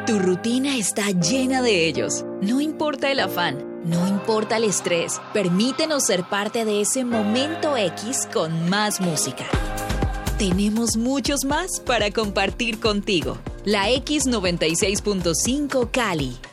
Tu rutina está llena de ellos. No importa el afán, no importa el estrés, permítenos ser parte de ese momento X con más música. Tenemos muchos más para compartir contigo. La X96.5 Cali,